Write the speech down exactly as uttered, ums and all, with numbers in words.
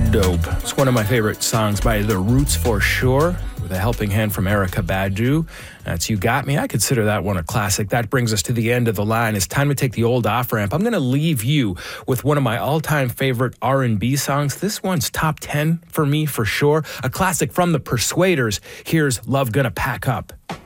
Dope. It's one of my favorite songs by The Roots for sure, with a helping hand from Erykah Badu. That's You Got Me. I consider that one a classic. That brings us to the end of the line. It's time to take the old off-ramp. I'm going to leave you with one of my all-time favorite R and B songs. This one's top ten for me for sure. A classic from the Persuaders. Here's Love Gonna Pack Up.